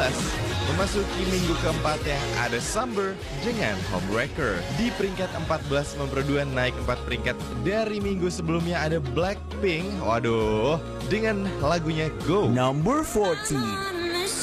Memasuki minggu keempat ya, ada Summer dengan Homewrecker. Di peringkat 14 nomor 2 naik 4 peringkat dari minggu sebelumnya ada Blackpink. Waduh, dengan lagunya Go. Number 14.